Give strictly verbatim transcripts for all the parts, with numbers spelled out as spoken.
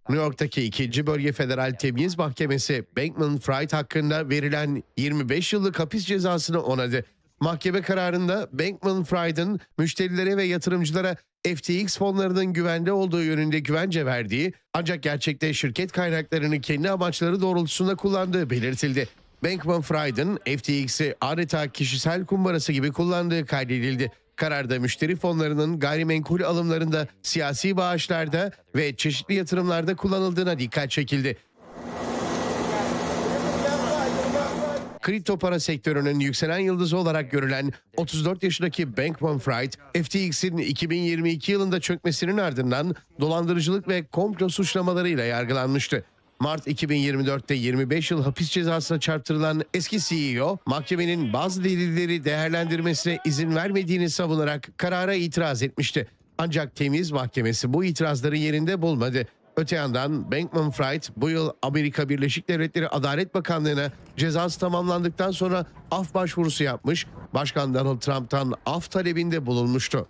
New York'taki ikinci Bölge Federal Temyiz Mahkemesi Bankman-Fried hakkında verilen yirmi beş yıllık hapis cezasını onadı. Mahkeme kararında Bankman-Fried'in müşterilere ve yatırımcılara F T X fonlarının güvende olduğu yönünde güvence verdiği, ancak gerçekte şirket kaynaklarını kendi amaçları doğrultusunda kullandığı belirtildi. Bankman-Fried'in F T X'i adeta kişisel kumbarası gibi kullandığı kaydedildi. Kararda müşteri fonlarının gayrimenkul alımlarında, siyasi bağışlarda ve çeşitli yatırımlarda kullanıldığına dikkat çekildi. Kripto para sektörünün yükselen yıldızı olarak görülen otuz dört yaşındaki Bankman-Fried, F T X'in iki bin yirmi iki yılında çökmesinin ardından dolandırıcılık ve komplo suçlamalarıyla yargılanmıştı. Mart iki bin yirmi dört'te yirmi beş yıl hapis cezasına çarptırılan eski C E O, mahkemenin bazı delilleri değerlendirmesine izin vermediğini savunarak karara itiraz etmişti. Ancak Temyiz Mahkemesi bu itirazları yerinde bulmadı. Öte yandan Bankman-Fried bu yıl Amerika Birleşik Devletleri Adalet Bakanlığı'na cezası tamamlandıktan sonra af başvurusu yapmış, Başkan Donald Trump'tan af talebinde bulunmuştu.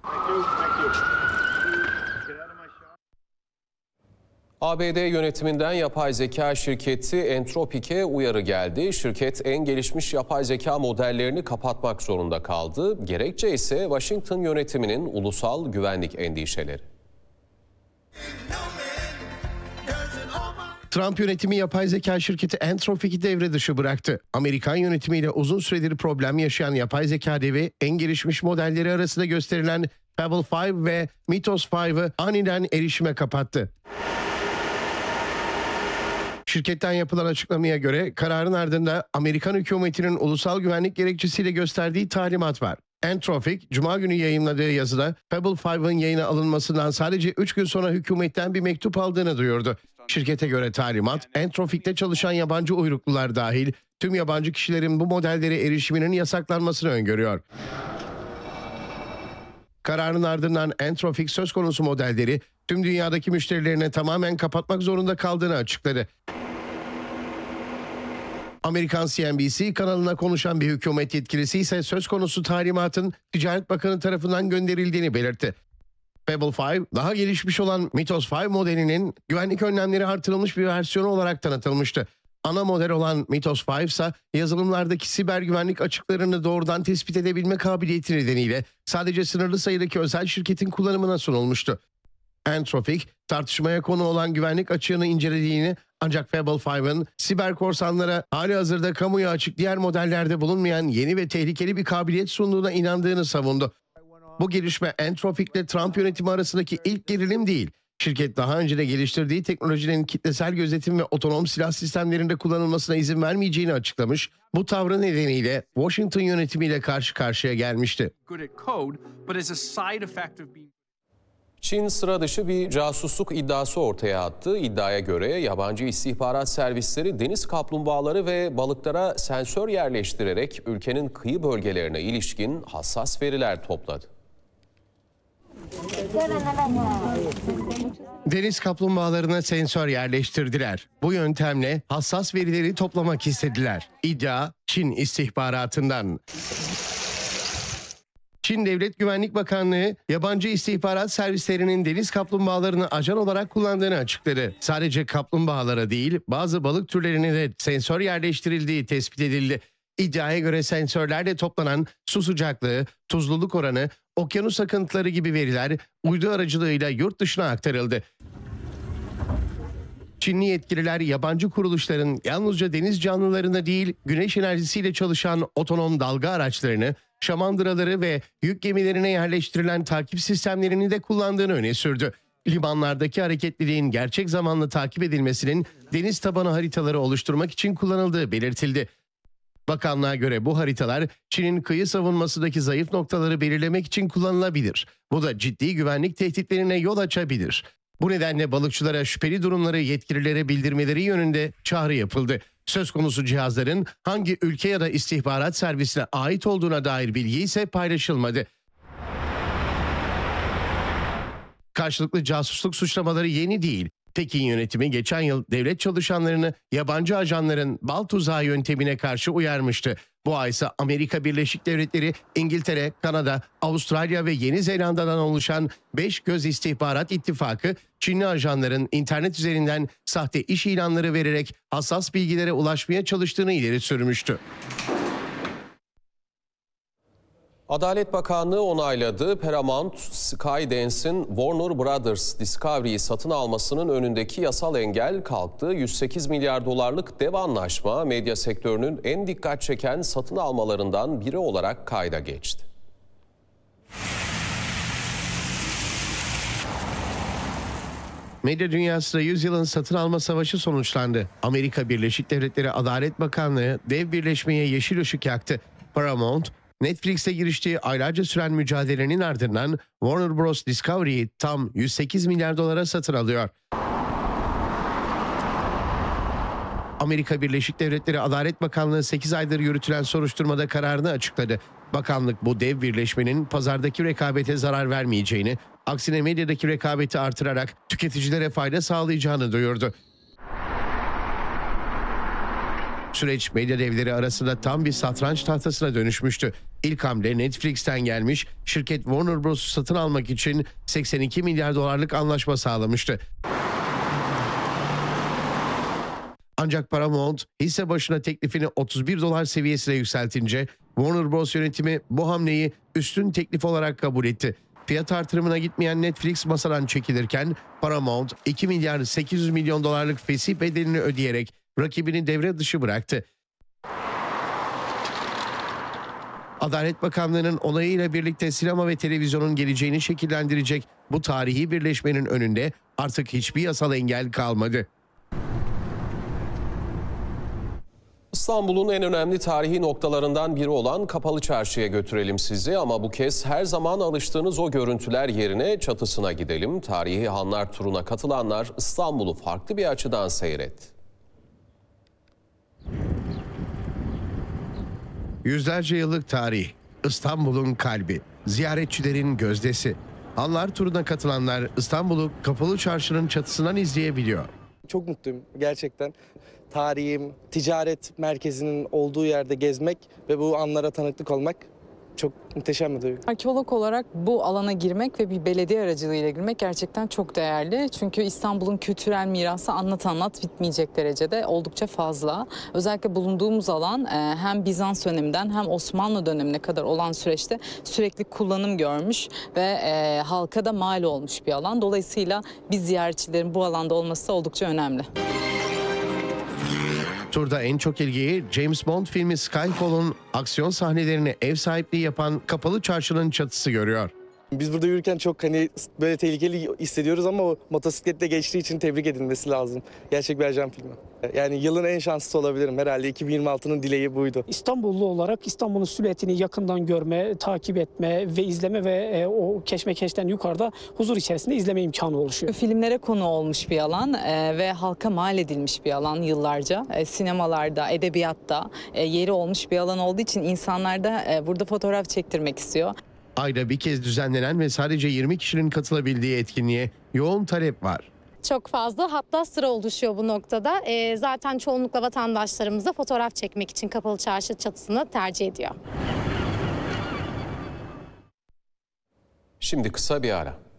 A B D yönetiminden yapay zeka şirketi Anthropic'e uyarı geldi. Şirket en gelişmiş yapay zeka modellerini kapatmak zorunda kaldı. Gerekçe ise Washington yönetiminin ulusal güvenlik endişeleri. Trump yönetimi yapay zeka şirketi Anthropic'i devre dışı bıraktı. Amerikan yönetimiyle uzun süredir problem yaşayan yapay zeka devi en gelişmiş modelleri arasında gösterilen Fable beş ve Mythos beşi aniden erişime kapattı. Şirketten yapılan açıklamaya göre kararın ardında Amerikan hükümetinin ulusal güvenlik gerekçesiyle gösterdiği talimat var. Anthropic, Cuma günü yayınladığı yazıda Fable beşin yayına alınmasından sadece üç gün sonra hükümetten bir mektup aldığını duyurdu. Şirkete göre talimat, Anthropic'te çalışan yabancı uyruklular dahil tüm yabancı kişilerin bu modellere erişiminin yasaklanmasını öngörüyor. Kararın ardından Anthropic söz konusu modelleri tüm dünyadaki müşterilerine tamamen kapatmak zorunda kaldığını açıkladı. Amerikan C N B C kanalına konuşan bir hükümet yetkilisi ise söz konusu talimatın Ticaret Bakanı tarafından gönderildiğini belirtti. Fable beş, daha gelişmiş olan Mythos beş modelinin güvenlik önlemleri artırılmış bir versiyonu olarak tanıtılmıştı. Ana model olan Mythos beş ise yazılımlardaki siber güvenlik açıklarını doğrudan tespit edebilme kabiliyeti nedeniyle sadece sınırlı sayıdaki özel şirketin kullanımına sunulmuştu. Anthropic, tartışmaya konu olan güvenlik açığını incelediğini, ancak Fable beşin siber korsanlara halihazırda kamuya açık diğer modellerde bulunmayan yeni ve tehlikeli bir kabiliyet sunduğuna inandığını savundu. Bu gelişme Anthropic ile Trump yönetimi arasındaki ilk gerilim değil. Şirket daha önce de geliştirdiği teknolojinin kitlesel gözetim ve otonom silah sistemlerinde kullanılmasına izin vermeyeceğini açıklamış. Bu tavrı nedeniyle Washington yönetimiyle karşı karşıya gelmişti. Çin sıra dışı bir casusluk iddiası ortaya attı. İddiaya göre yabancı istihbarat servisleri deniz kaplumbağaları ve balıklara sensör yerleştirerek ülkenin kıyı bölgelerine ilişkin hassas veriler topladı. Deniz kaplumbağalarına sensör yerleştirdiler. Bu yöntemle hassas verileri toplamak istediler. İddia Çin istihbaratından. Çin Devlet Güvenlik Bakanlığı, yabancı istihbarat servislerinin deniz kaplumbağalarını ajan olarak kullandığını açıkladı. Sadece kaplumbağalara değil, bazı balık türlerine de sensör yerleştirildiği tespit edildi. İddiaya göre sensörlerle toplanan su sıcaklığı, tuzluluk oranı, okyanus akıntıları gibi veriler uydu aracılığıyla yurt dışına aktarıldı. Çinli yetkililer yabancı kuruluşların yalnızca deniz canlılarına değil, güneş enerjisiyle çalışan otonom dalga araçlarını, şamandıraları ve yük gemilerine yerleştirilen takip sistemlerini de kullandığını öne sürdü. Limanlardaki hareketliliğin gerçek zamanlı takip edilmesinin deniz tabanı haritaları oluşturmak için kullanıldığı belirtildi. Bakanlığa göre bu haritalar Çin'in kıyı savunmasındaki zayıf noktaları belirlemek için kullanılabilir. Bu da ciddi güvenlik tehditlerine yol açabilir. Bu nedenle balıkçılara şüpheli durumları yetkililere bildirmeleri yönünde çağrı yapıldı. Söz konusu cihazların hangi ülke ya da istihbarat servisine ait olduğuna dair bilgi ise paylaşılmadı. Karşılıklı casusluk suçlamaları yeni değil. Pekin yönetimi geçen yıl devlet çalışanlarını yabancı ajanların bal tuzağı yöntemine karşı uyarmıştı. Bu ay ise Amerika Birleşik Devletleri, İngiltere, Kanada, Avustralya ve Yeni Zelanda'dan oluşan beş göz istihbarat ittifakı, Çinli ajanların internet üzerinden sahte iş ilanları vererek hassas bilgilere ulaşmaya çalıştığını ileri sürmüştü. Adalet Bakanlığı onayladı. Paramount, Skydance'in Warner Brothers Discovery'yi satın almasının önündeki yasal engel kalktı. yüz sekiz milyar dolarlık dev anlaşma medya sektörünün en dikkat çeken satın almalarından biri olarak kayda geçti. Medya dünyasında yüzyılın satın alma savaşı sonuçlandı. Amerika Birleşik Devletleri Adalet Bakanlığı dev birleşmeye yeşil ışık yaktı. Paramount, Netflix'e giriştiği aylarca süren mücadelenin ardından Warner Bros. Discovery'yi tam yüz sekiz milyar dolara satın alıyor. Amerika Birleşik Devletleri Adalet Bakanlığı sekiz aydır yürütülen soruşturmada kararını açıkladı. Bakanlık bu dev birleşmenin pazardaki rekabete zarar vermeyeceğini, aksine medyadaki rekabeti artırarak tüketicilere fayda sağlayacağını duyurdu. Süreç medya devleri arasında tam bir satranç tahtasına dönüşmüştü. İlk hamle Netflix'ten gelmiş, şirket Warner Bros'u satın almak için seksen iki milyar dolarlık anlaşma sağlamıştı. Ancak Paramount hisse başına teklifini otuz bir dolar seviyesine yükseltince Warner Bros yönetimi bu hamleyi üstün teklif olarak kabul etti. Fiyat artırımına gitmeyen Netflix masadan çekilirken Paramount iki milyar sekiz yüz milyon dolarlık fesih bedelini ödeyerek rakibini devre dışı bıraktı. Adalet Bakanlığı'nın onayıyla birlikte sinema ve televizyonun geleceğini şekillendirecek bu tarihi birleşmenin önünde artık hiçbir yasal engel kalmadı. İstanbul'un en önemli tarihi noktalarından biri olan Kapalı Çarşı'ya götürelim sizi ama bu kez her zaman alıştığınız o görüntüler yerine çatısına gidelim. Tarihi Hanlar turuna katılanlar İstanbul'u farklı bir açıdan seyretti. Yüzlerce yıllık tarih, İstanbul'un kalbi, ziyaretçilerin gözdesi. Hanlar turuna katılanlar İstanbul'u Kapalı Çarşı'nın çatısından izleyebiliyor. Çok mutluyum gerçekten. Tarihim, ticaret merkezinin olduğu yerde gezmek ve bu anlara tanıklık olmak çok muhteşem bir duygu. Arkeolog olarak bu alana girmek ve bir belediye aracılığıyla girmek gerçekten çok değerli. Çünkü İstanbul'un kültürel mirası anlat anlat bitmeyecek derecede oldukça fazla. Özellikle bulunduğumuz alan hem Bizans döneminden hem Osmanlı dönemine kadar olan süreçte sürekli kullanım görmüş ve halka da mal olmuş bir alan. Dolayısıyla biz ziyaretçilerin bu alanda olması da oldukça önemli. Turda en çok ilgiyi James Bond filmi Skyfall'un aksiyon sahnelerine ev sahipliği yapan Kapalı Çarşı'nın çatısı görüyor. Biz burada yürürken çok hani böyle tehlikeli hissediyoruz ama o motosikletle geçtiği için tebrik edilmesi lazım. Gerçek bir ajan filmi. Yani yılın en şanslısı olabilirim herhalde. iki bin yirmi altının dileği buydu. İstanbullu olarak İstanbul'un silüetini yakından görme, takip etme ve izleme ve e, o keşmekeşten yukarıda huzur içerisinde izleme imkanı oluşuyor. Filmlere konu olmuş bir alan e, ve halka mal edilmiş bir alan yıllarca. E, sinemalarda, edebiyatta e, yeri olmuş bir alan olduğu için insanlar da e, burada fotoğraf çektirmek istiyor. Ayda bir kez düzenlenen ve sadece yirmi kişinin katılabildiği etkinliğe yoğun talep var. Çok fazla, hatta sıra oluşuyor bu noktada. E, zaten çoğunlukla vatandaşlarımız da fotoğraf çekmek için Kapalı Çarşı çatısını tercih ediyor. Şimdi kısa bir ara.